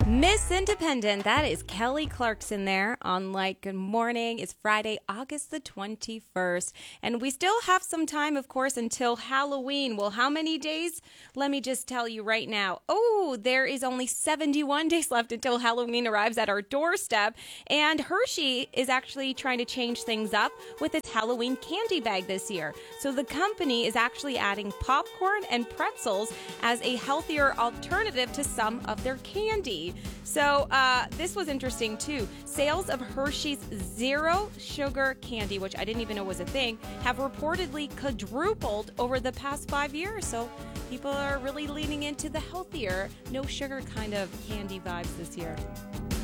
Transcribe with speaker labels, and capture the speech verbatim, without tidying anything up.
Speaker 1: Miss Independent, that is Kelly Clarkson there on Like Good Morning. It's Friday, August the twenty-first, and we still have some time, of course, until Halloween. Well, how many days? Let me just tell you right now. Oh, there is only seventy-one days left until Halloween arrives at our doorstep, and Hershey is actually trying to change things up with its Halloween candy bag this year. So the company is actually adding popcorn and pretzels as a healthier alternative to some of their candy. So uh, this was interesting too. Sales of Hershey's zero sugar candy, which I didn't even know was a thing, have reportedly quadrupled over the past five years. So people are really leaning into the healthier, no sugar kind of candy vibes this year.